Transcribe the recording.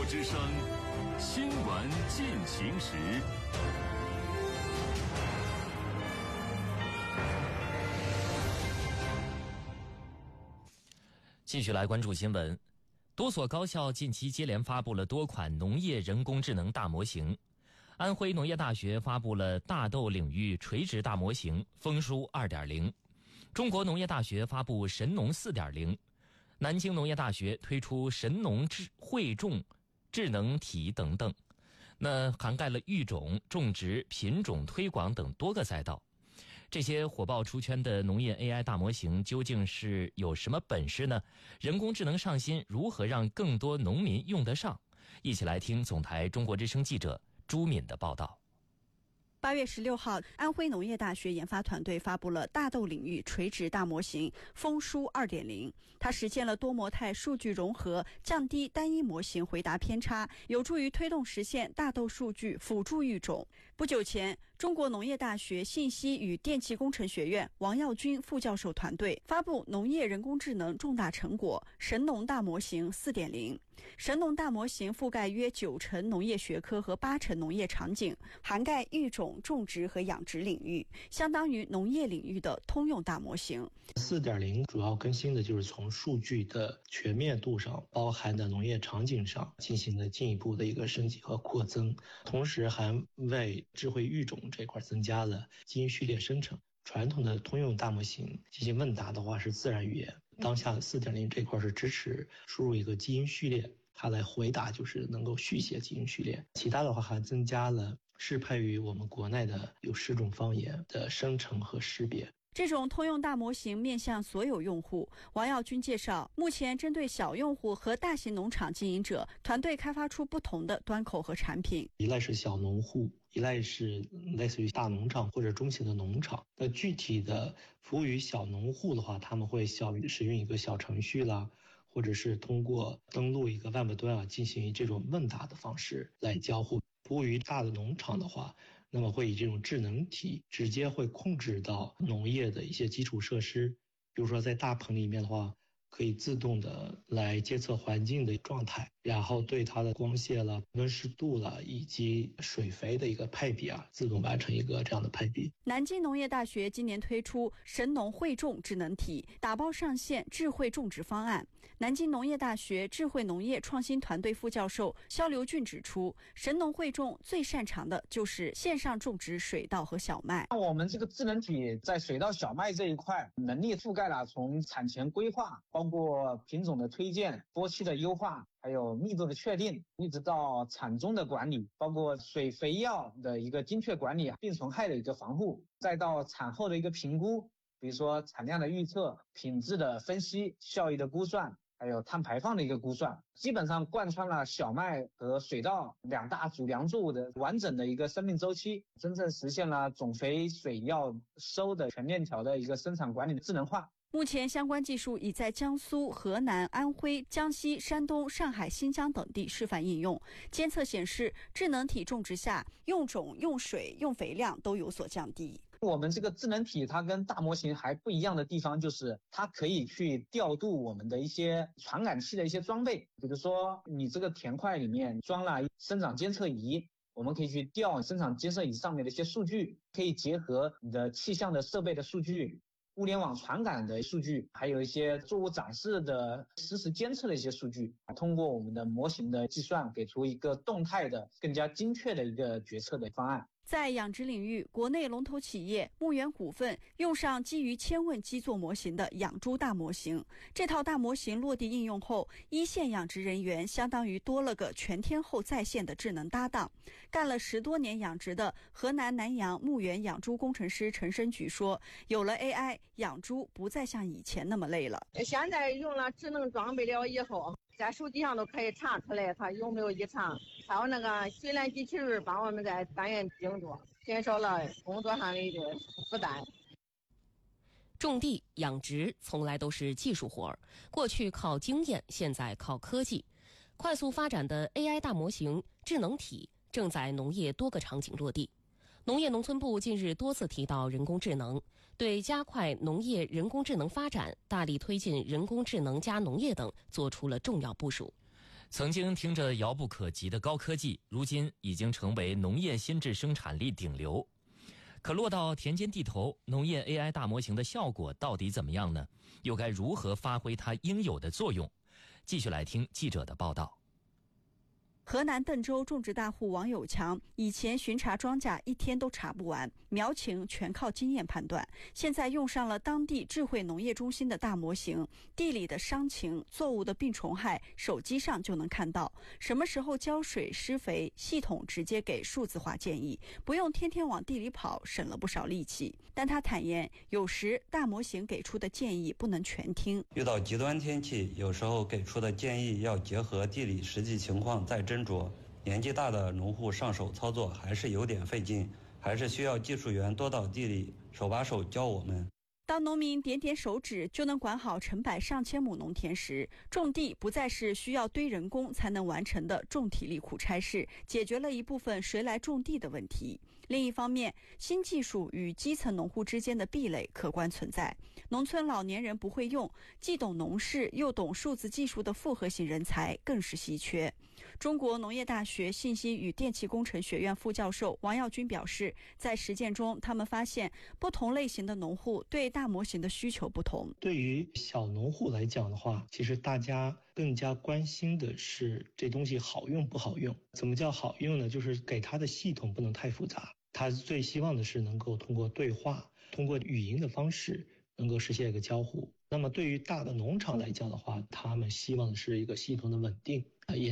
之声新闻进行时。 继续来关注新闻。多所高校近期接连发布了多款农业人工智能大模型。安徽农业大学发布了大豆领域垂直大模型丰舒 2.0， 中国农业大学发布神农 4.0， 南京农业大学推出神农汇种智能体等等，那涵盖了育种、种植、品种推广等多个赛道。这些火爆出圈的农业 AI 大模型究竟是有什么本事呢？人工智能上新如何让更多农民用得上？一起来听总台中国之声记者朱敏的报道。 8月16号，安徽农业大学研发团队发布了大豆领域垂直大模型丰舒 2.0， 它实现了多模态数据融合，降低单一模型回答偏差，有助于推动实现大豆数据辅助育种。不久前，中国农业大学信息与电气工程学院王耀军副教授团队发布农业人工智能重大成果神农大模型 4.0。 神农大模型覆盖约90%农业学科和80%农业场景，涵盖育种、种植和养殖领域，相当于农业领域的通用大模型。 4.0 主要更新的就是从数据的全面度上，包含的农业场景上进行了进一步的一个升级和扩增，同时还为智慧育种这块增加了基因序列生成。传统的通用大模型进行问答的话是自然语言，当下的 4.0 这块是支持输入一个基因序列，它来回答就是能够续写基因序列。其他的话还增加了适配于我们国内的有10种方言的生成和识别。 这种通用大模型面向所有用户。王耀军介绍，目前针对小用户和大型农场经营者，团队开发出不同的端口和产品。 一类是小农户，一类是类似于大农场或者中型的农场。那具体的服务于小农户的话，他们会使用一个小程序啦，或者是通过登录一个 Web 端进行这种问答的方式来交互。服务于大的农场的话，那么会以这种智能体直接会控制到农业的一些基础设施，比如说在大棚里面的话，可以自动的来监测环境的状态，然后对它的光线了、温湿度了以及水肥的一个配比自动完成一个这样的配比。 南京农业大学今年推出神农汇种智能体，打包上线智慧种植方案。南京农业大学智慧农业创新团队副教授肖刘俊指出，神农汇种最擅长的就是线上种植水稻和小麦。 我们这个智能体在水稻、小麦这一块能力覆盖了从产前规划，包括品种的推荐、播期的优化，还有密度的确定，一直到产中的管理，包括水肥药的一个精确管理、病虫害的一个防护，再到产后的一个评估，比如说产量的预测、品质的分析、效益的估算，还有碳排放的一个估算，基本上贯穿了小麦和水稻2大主粮作物的完整的一个生命周期，真正实现了种肥、水药、收的全链条的一个生产管理的智能化。 目前相关技术已在江苏、河南、安徽、江西、山东、上海、新疆等地示范应用。监测显示，智能体种植下用种、用水、用肥量都有所降低。 我们这个智能体它跟大模型还不一样的地方，就是它可以去调度我们的一些传感器的一些装备，比如说你这个田块里面装了生长监测仪，我们可以去调生长监测仪上面的一些数据，可以结合你的气象的设备的数据、物联网传感的数据，还有一些作物长势的实时监测的一些数据，通过我们的模型的计算，给出一个动态的、更加精确的一个决策的方案。 在养殖领域，国内龙头企业牧原股份用上基于千问基座模型的养猪大模型。这套大模型落地应用后，一线养殖人员相当于多了个全天候在线的智能搭档。干了10多年养殖的河南南阳牧原养猪工程师陈申菊说，有了 AI， 养猪不再像以前那么累了。 现在用了智能装备了以后，在手机上都可以查出来它有没有异常，还有那个水缆机器人帮我们在单元精度，减少了工作上的一个负担。 种地养殖从来都是技术活儿，过去靠经验，现在靠科技。快速发展的 AI 大模型智能体正在农业多个场景落地。农业农村部近日多次提到人工智能，对加快农业人工智能发展、大力推进人工智能加农业等做出了重要部署。 曾经听着遥不可及的高科技，如今已经成为农业新质生产力顶流。可落到田间地头，农业 AI 大模型的效果到底怎么样呢？又该如何发挥它应有的作用？继续来听记者的报道。 河南邓州种植大户王有强以前巡查庄稼一天都查不完，苗情全靠经验判断。现在用上了当地智慧农业中心的大模型，地里的伤情、作物的病虫害，手机上就能看到。什么时候浇水、施肥，系统直接给数字化建议，不用天天往地里跑，省了不少力气。但他坦言，有时大模型给出的建议不能全听。 遇到极端天气，有时候给出的建议要结合地理实际情况再斟酌。年纪大的农户上手操作还是有点费劲，还是需要技术员多到地里手把手教我们。 当农民点点手指就能管好成百上千亩农田时，种地不再是需要堆人工才能完成的重体力苦差事，解决了一部分谁来种地的问题。另一方面，新技术与基层农户之间的壁垒客观存在。农村老年人不会用，既懂农事又懂数字技术的复合型人才更是稀缺。中国农业大学信息与电气工程学院副教授王耀军表示，在实践中，他们发现不同类型的农户对大模型的需求不同。 对于小农户来讲的话，其实大家更加关心的是这东西好用不好用。怎么叫好用呢？就是给他的系统不能太复杂，他最希望的是能够通过对话，通过语音的方式能够实现一个交互。那么对于大的农场来讲的话，他们希望的是一个系统的稳定，也